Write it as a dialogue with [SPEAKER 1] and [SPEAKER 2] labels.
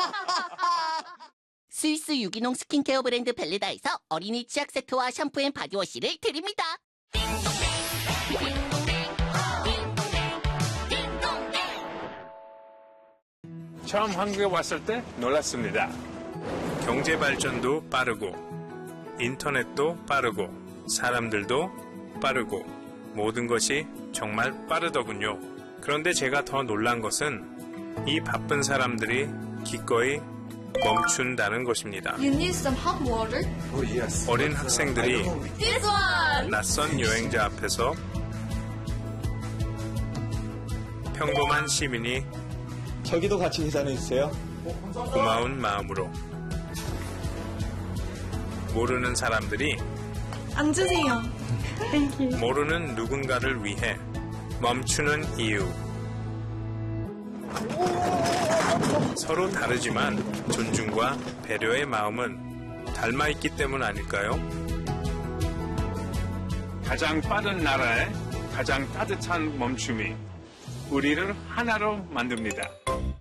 [SPEAKER 1] 스위스 유기농 스킨케어 브랜드 벨레다에서 어린이 치약 세트와 샴푸 앤 바디워시를 드립니다.
[SPEAKER 2] 처음 한국에 왔을 때 놀랐습니다. 경제 발전도 빠르고 인터넷도 빠르고 사람들도 빠르고 모든 것이 정말 빠르더군요. 그런데 제가 더 놀란 것은 이 바쁜 사람들이 기꺼이 멈춘다는 것입니다.
[SPEAKER 3] You need some hot water?
[SPEAKER 4] Oh, yes.
[SPEAKER 2] 어린 학생들이
[SPEAKER 3] This one!
[SPEAKER 2] 낯선 여행자 앞에서 평범한 시민이
[SPEAKER 5] 저기도 같이 계산해주세요.
[SPEAKER 2] 고마운 마음으로 모르는 사람들이
[SPEAKER 3] 앉으세요. Thank you.
[SPEAKER 2] 모르는 누군가를 위해 멈추는 이유. 서로 다르지만 존중과 배려의 마음은 닮아있기 때문 아닐까요? 가장 빠른 나라의 가장 따뜻한 멈춤이 우리를 하나로 만듭니다.